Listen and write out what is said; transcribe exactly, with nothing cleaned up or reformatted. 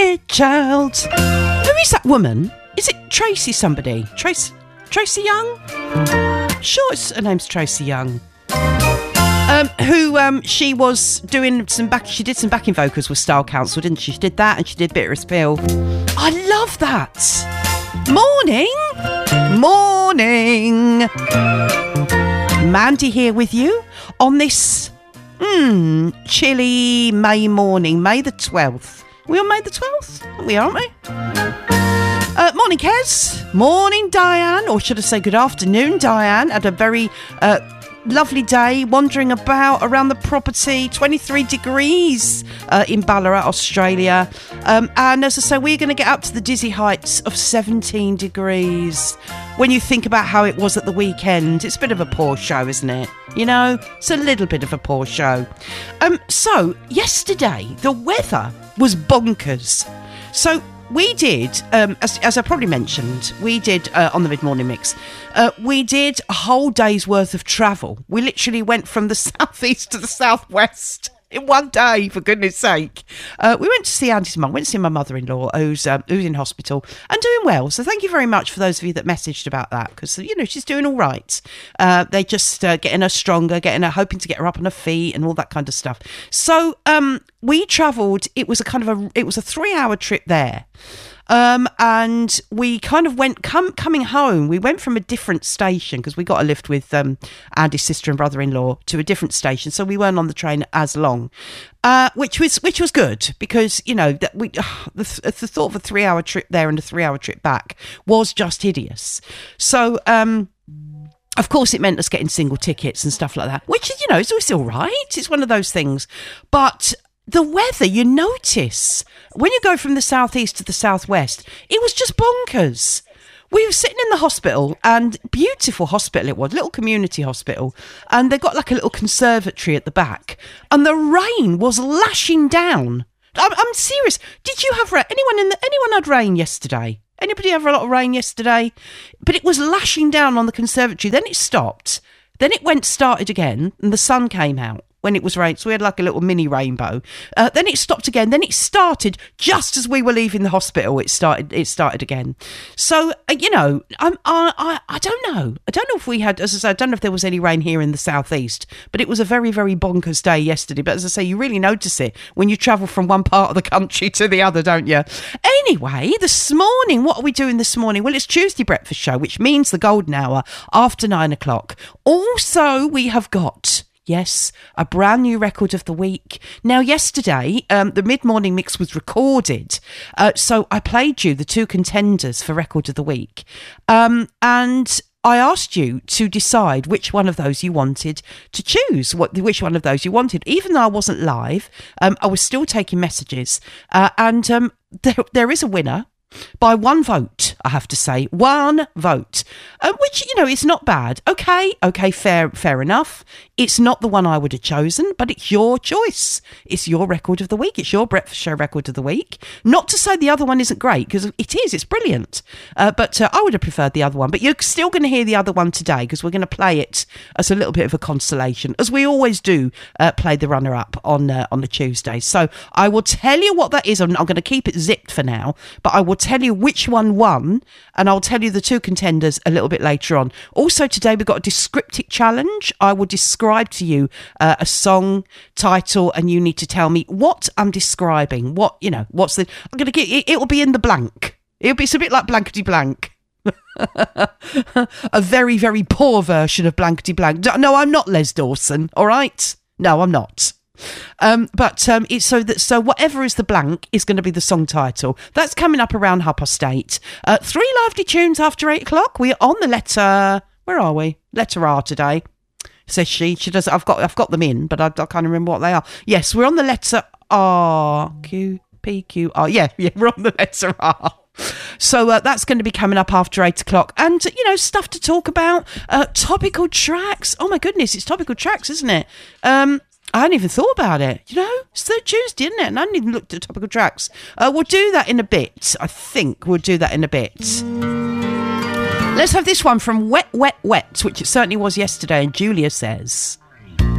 Spirit Child. Who is that woman? Is it Tracy somebody? Tracy, Tracy Young? Sure, it's, her name's Tracy Young. Um, who um, she was doing some back. She did some backing vocals with Style Council, didn't she? She did that, and she did Bitter as Pill. I love that. Morning, morning. Mandy here with you on this mm, chilly May morning, May the twelfth. Are we on May the twelfth? We aren't we? Uh, morning, Kez. Morning, Diane. Or should I say good afternoon, Diane. Had a very uh, lovely day wandering about around the property. twenty-three degrees uh, in Ballarat, Australia. Um, and as I say, we're going to get up to the dizzy heights of seventeen degrees. When you think about how it was at the weekend, it's a bit of a poor show, isn't it? You know, it's a little bit of a poor show. Um, so, yesterday, the weather was bonkers. So, we did, um, as, as I probably mentioned, we did uh, on the mid-morning mix, uh, we did a whole day's worth of travel. We literally went from the southeast to the southwest in one day, for goodness sake. Uh, we went to see Andy's mum, went to see my mother-in-law, who's um, who's in hospital and doing well. So thank you very much for those of you that messaged about that, because, you know, she's doing all right. Uh, they're just uh, getting her stronger, getting her, hoping to get her up on her feet and all that kind of stuff. So um, we travelled. It was a kind of a, it was a three-hour trip there. Um, and we kind of went, come, coming home, we went from a different station, because we got a lift with um, Andy's sister and brother-in-law to a different station, so we weren't on the train as long, uh, which was which was good, because, you know, that we uh, the, the thought of a three-hour trip there and a three-hour trip back was just hideous. So, um... of course, it meant us getting single tickets and stuff like that, which, you know, is always all right. It's one of those things. But the weather, you notice, when you go from the southeast to the southwest, it was just bonkers. We were sitting in the hospital, and beautiful hospital it was, little community hospital, and they got like a little conservatory at the back, and the rain was lashing down. I'm, I'm serious. Did you have rain? Anyone in the, anyone had rain yesterday? Anybody have a lot of rain yesterday? But it was lashing down on the conservatory. Then it stopped. Then it went, started again, and the sun came out when it was raining. So we had like a little mini rainbow. Uh, then it stopped again. Then it started just as we were leaving the hospital. It started. It started again. So uh, you know, I'm, I, I, I don't know. I don't know if we had, as I said, I don't know if there was any rain here in the southeast. But it was a very, very bonkers day yesterday. But as I say, you really notice it when you travel from one part of the country to the other, don't you? Anyway, this morning, what are we doing this morning? Well, it's Tuesday breakfast show, which means the golden hour after nine o'clock. Also, we have got, yes, a brand new record of the week. Now, yesterday, um, the mid-morning mix was recorded. Uh, so I played you the two contenders for record of the week. Um, and I asked you to decide which one of those you wanted to choose, what which one of those you wanted. Even though I wasn't live, um, I was still taking messages. Uh, and um, there, there is a winner. By one vote, I have to say. One vote. Uh, which, you know, is not bad. Okay, okay, fair fair enough. It's not the one I would have chosen, but it's your choice. It's your record of the week. It's your breakfast show record of the week. Not to say the other one isn't great, because it is. It's brilliant. Uh, but uh, I would have preferred the other one. But you're still going to hear the other one today, because we're going to play it as a little bit of a consolation, as we always do uh, play the runner-up on, uh, on the Tuesday. So I will tell you what that is. I'm, I'm going to keep it zipped for now, but I will tell you which one won, and I'll tell you the two contenders a little bit later on. Also today we've got a descriptic challenge. I will describe to you uh, a song title, and you need to tell me what I'm describing. What, you know, what's the, I'm going to get it, it will be in the blank. It'll be, it's a bit like blankety blank. A very, very poor version of blankety blank. No, I'm not Les Dawson, all right? No, I'm not. Um, but um, it's so that so whatever is the blank is going to be the song title. That's coming up around half past eight. Uh, three lively tunes after eight o'clock. We're on the letter. Where are we? Letter R today. Says she. She does. I've got. I've got them in, but I, I can't remember what they are. Yes, we're on the letter R. Q P Q R. Yeah, yeah. We're on the letter R. So uh, that's going to be coming up after eight o'clock. And, you know, stuff to talk about. Uh, topical tracks. Oh, my goodness. It's topical tracks, isn't it? Um, I hadn't even thought about it. You know, it's Third Tuesday, isn't it? And I hadn't even looked at topical tracks. Uh, we'll do that in a bit. I think we'll do that in a bit. Let's have this one from Wet, Wet, Wet, which it certainly was yesterday. And Julia says...